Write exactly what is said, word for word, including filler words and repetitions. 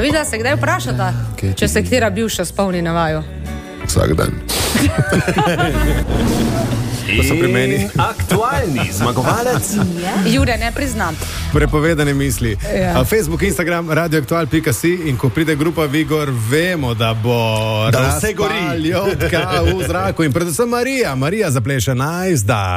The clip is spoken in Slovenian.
videla se kdaj vprašata, če se katera bivša spomni na vaju? Vsak dan. To so pri meni. Aktualni zmagovalec. Jure, ne priznam. Prepovedane misli. Ja. Facebook, Instagram, radioaktual pika si in ko pride grupa Vigor, vemo, da bo da vse gori razpaljotka v zraku in predvsem Marija. Marija zapleše najzdaj.